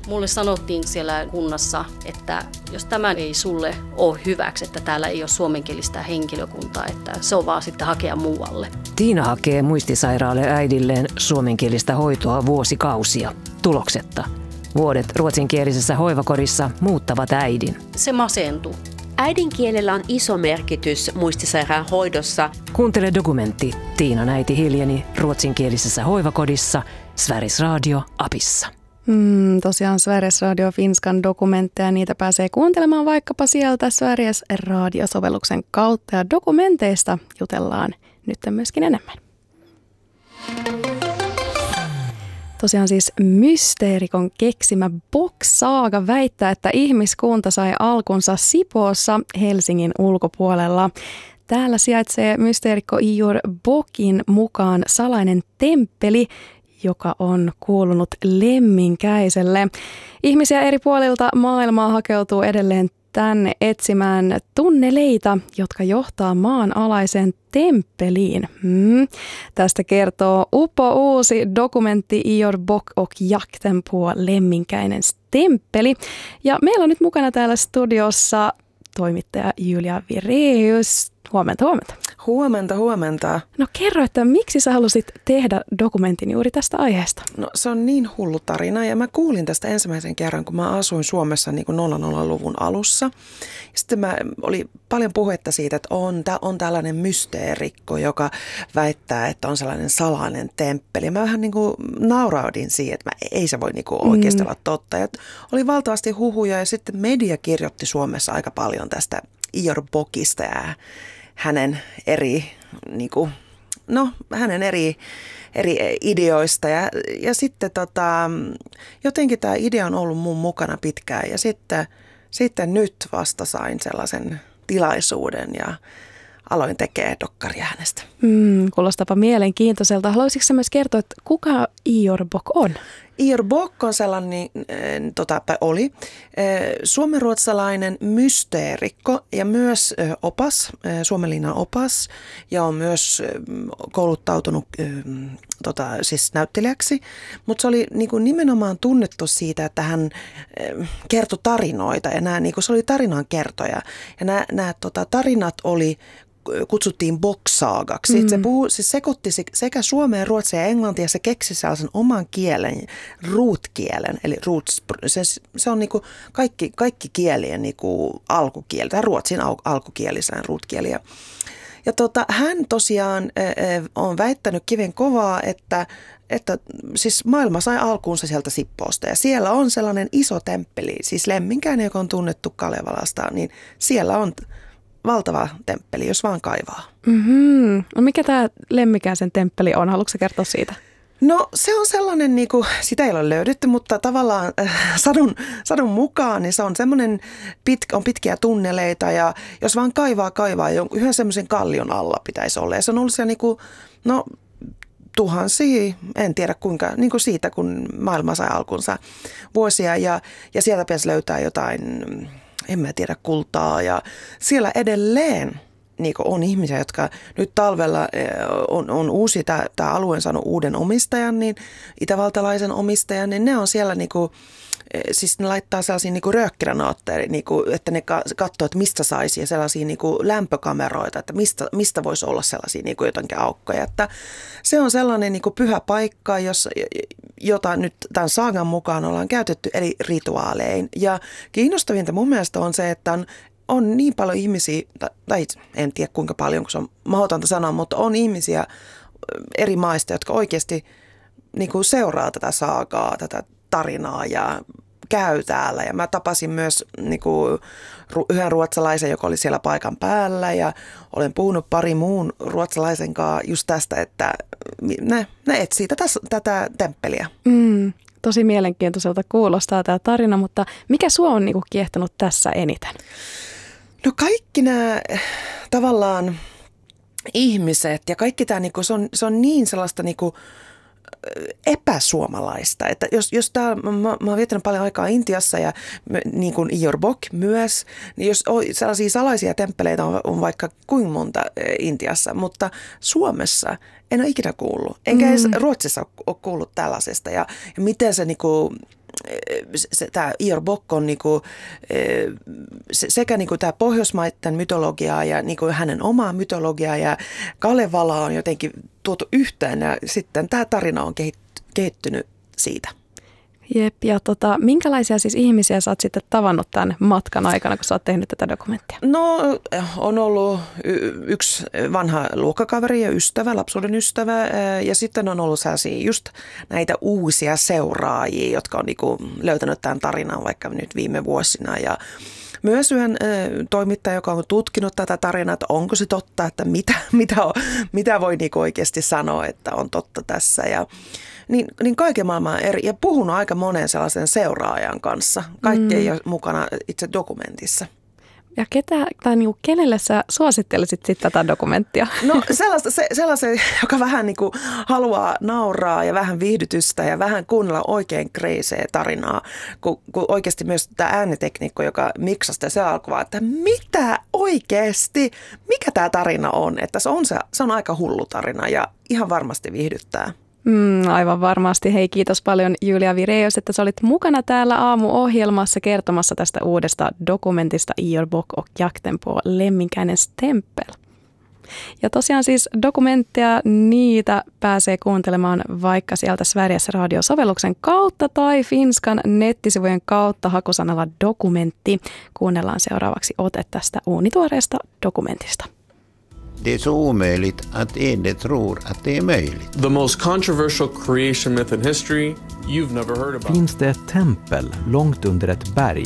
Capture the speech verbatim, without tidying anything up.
Mulle sanottiin siellä kunnassa, että jos tämä ei sulle ole hyväksi, että täällä ei ole suomenkielistä henkilökuntaa, että se on vaan sitten hakea muualle. Tiina hakee muistisairaalle äidilleen suomenkielistä hoitoa vuosikausia. Tuloksetta. Vuodet ruotsinkielisessä hoivakodissa muuttavat äidin. Se masentuu. Äidinkielellä on iso merkitys muistisairaan hoidossa. Kuuntele dokumentti Tiinan äiti hiljeni ruotsinkielisessä hoivakodissa Sveriges Radio-apissa. Mm, tosiaan Sveriges Radio Finskan dokumentteja, niitä pääsee kuuntelemaan vaikkapa sieltä Sveriges Radio-sovelluksen kautta ja dokumenteista jutellaan nyt myöskin enemmän. Tosiaan siis mysteerikon keksimä Bok-saaga väittää, että ihmiskunta sai alkunsa Sipoossa Helsingin ulkopuolella. Täällä sijaitsee mysteerikko Ior Bokin mukaan salainen temppeli, joka on kuulunut Lemminkäiselle. Ihmisiä eri puolilta maailmaa hakeutuu edelleen tänne etsimään tunneleita, jotka johtaa maanalaiseen temppeliin. Hmm. Tästä kertoo upo uusi dokumentti Ior Bok och jakten på Lemminkäinens temppeli. Ja meillä on nyt mukana täällä studiossa toimittaja Julia Vireus. Huomenta, huomenta. Huomenta, huomenta. No kerro, että miksi sä halusit tehdä dokumentin juuri tästä aiheesta? No se on niin hullu tarina ja mä kuulin tästä ensimmäisen kerran, kun mä asuin Suomessa niin kuin nolla nolla luvun alussa. Ja sitten mä, oli paljon puhetta siitä, että on, on tällainen mysteerikko, joka väittää, että on sellainen salainen temppeli. Mä vähän niin kuin nauraudin siihen, että mä, ei se voi niin kuin oikeasti mm. olla totta. Ja oli valtavasti huhuja ja sitten media kirjoitti Suomessa aika paljon tästä Ior Bokista ja hänen eri, niin kuin, no, hänen eri, eri ideoista ja, ja sitten tota, jotenkin tämä idea on ollut mun mukana pitkään ja sitten, sitten nyt vasta sain sellaisen tilaisuuden ja aloin tekemään dokkaria hänestä. Mm, kuulostapa mielenkiintoiselta. Haluaisitko myös kertoa, että kuka Ior Bok on? Ior Bok on sellainen, tota, oli suomenruotsalainen mysteerikko ja myös opas, Suomenlinnan opas ja on myös kouluttautunut tota, siis näyttelijäksi, mutta se oli niin kuin nimenomaan tunnettu siitä, että hän kertoi tarinoita ja nämä, niin kuin, se oli tarinan kertoja ja nämä, nämä tota, tarinat oli kutsuttiin Bok-saagaksi. Mm. Se, puhu, se sekoitti sekä suomea, ruotsia ja englantia ja se keksi sellaisen oman kielen, root-kielen. Eli roots, se, se on niinku kaikki, kaikki kielien niinku alkukieli, tai ruotsin al, alkukielisenä root-kieli. Ja, ja tota, hän tosiaan äh, on väittänyt kiven kovaa, että että siis maailma sai alkuunsa sieltä Sippoosta ja siellä on sellainen iso temppeli, siis Lemminkäinen, joka on tunnettu Kalevalasta, niin siellä on valtava temppeli, jos vaan kaivaa. Mm-hmm. No mikä tämä Lemminkäisen temppeli on? Haluatko sä kertoa siitä? No se on sellainen, niin kuin, sitä ei ole löydetty, mutta tavallaan äh, sadun, sadun mukaan niin se on semmoinen, pit, on pitkiä tunneleita ja jos vaan kaivaa, kaivaa, yhden semmoisen kallion alla pitäisi olla. Ja se on ollut siellä niin kuin, no tuhansia, en tiedä kuinka, niin kuin siitä kun maailma sai alkunsa vuosia ja, ja sieltä pitäisi löytää jotain, en mä tiedä, kultaa ja siellä edelleen niin on ihmisiä, jotka nyt talvella on, on uusi, tämä alue on saanut uuden omistajan, niin itävaltalaisen omistajan, niin ne on siellä niin kuin, siis ne laittaa sellaisia niin röökkiranaatteja, niin että ne katsoo, että mistä saisi ja sellaisia niin kuin lämpökameroita, että mistä, mistä voisi olla sellaisia niin kuin jotenkin aukkoja. Että se on sellainen niin kuin pyhä paikka, jos, jota nyt tämän saagan mukaan ollaan käytetty eri rituaalein. Ja kiinnostavinta mun mielestä on se, että on On niin paljon ihmisiä, tai en tiedä kuinka paljon, kun se on mahdotonta sanoa, mutta on ihmisiä eri maista, jotka oikeasti niin kuin seuraa tätä saagaa, tätä tarinaa ja käy täällä. Ja mä tapasin myös niin kuin yhden ruotsalaisen, joka oli siellä paikan päällä ja olen puhunut pari muun ruotsalaisen kanssa just tästä, että ne, ne etsii tätä, tätä temppeliä. Mm. Tosi mielenkiintoiselta kuulostaa tämä tarina, mutta mikä sua on niinku kiehtonut tässä eniten? No kaikki nämä tavallaan ihmiset ja kaikki tämä, niinku, se, on, se on niin sellaista niinku epäsuomalaista. Että jos, jos tää, mä, mä oon viettänyt paljon aikaa Intiassa ja niin kuin Ior Bok myös, niin jos on sellaisia salaisia temppeleitä on, on vaikka kuinka monta Intiassa, mutta Suomessa en ole ikinä kuullut. Enkä edes mm. Ruotsissa ole kuullut tällaisesta. Ja, ja miten se niinku, se, tämä Ior Bock on niinku, se, sekä niinku tämä pohjoismaiden mytologiaa ja niinku hänen omaa mytologiaa ja Kalevala on jotenkin tuotu yhteen ja sitten tämä tarina on kehittynyt siitä. Jep, ja tota, minkälaisia siis ihmisiä sä oot sitten tavannut tämän matkan aikana, kun sä oot tehnyt tätä dokumenttia? No on ollut y- yksi vanha luokkakaveri ja ystävä, lapsuuden ystävä ja sitten on ollut sellaisia just näitä uusia seuraajia, jotka on niinku löytänyt tämän tarinan vaikka nyt viime vuosina ja myös yhden toimittaja, joka on tutkinut tätä tarinaa, että onko se totta, että mitä, mitä, on, mitä voi niinku oikeasti sanoa, että on totta tässä ja Niin, niin kaiken maailman eri, ja puhunut aika monen sellaisen seuraajan kanssa. Kaikki mm. ei ole mukana itse dokumentissa. Ja ketä, tai niinku, kenelle sä suosittelisit sitten tätä dokumenttia? No sellaista, se, sellaisen, joka vähän niinku haluaa nauraa ja vähän viihdytystä ja vähän kuunnella oikein kreisee tarinaa. Kun, kun oikeasti myös tämä äänitekniikko, joka miksasi se alkuvaa, että mitä oikeasti, mikä tämä tarina on. Että se on, se, se on aika hullu tarina ja ihan varmasti viihdyttää. Mm, aivan varmasti. Hei, kiitos paljon Julia Vireus, että sä olit mukana täällä aamuohjelmassa kertomassa tästä uudesta dokumentista Ior Bock och jakten på Lemminkäinens tempel. Ja tosiaan siis dokumentteja, niitä pääsee kuuntelemaan vaikka sieltä Sveriges Radio-sovelluksen kautta tai Finskan nettisivujen kautta hakusanalla dokumentti. Kuunnellaan seuraavaksi ote tästä uunituoreesta dokumentista. Det är så omöjligt att Ede tror att det är möjligt. The most controversial creation myth in history you've never heard about. Finns det ett tempel långt under ett berg